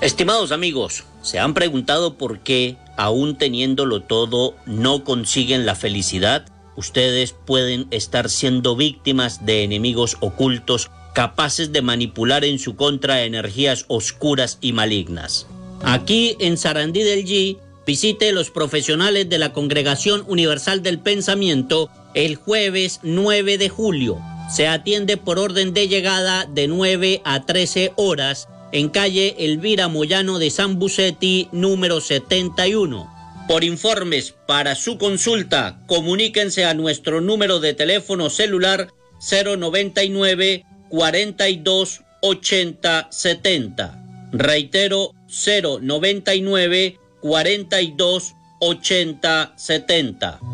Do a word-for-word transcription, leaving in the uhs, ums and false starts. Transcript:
Estimados amigos, ¿se han preguntado por qué, aún teniéndolo todo, no consiguen la felicidad? Ustedes pueden estar siendo víctimas de enemigos ocultos capaces de manipular en su contra energías oscuras y malignas. Aquí en Sarandí del G, visite los profesionales de la Congregación Universal del Pensamiento el jueves nueve de julio. Se atiende por orden de llegada de nueve a trece horas en calle Elvira Moyano de San Bucetti, número setenta y uno. Por informes para su consulta, comuníquense a nuestro número de teléfono celular cero noventa y nueve, cuarenta y dos, ochenta, setenta. Reitero, cero noventa y nueve, cuarenta y dos, ochenta, setenta.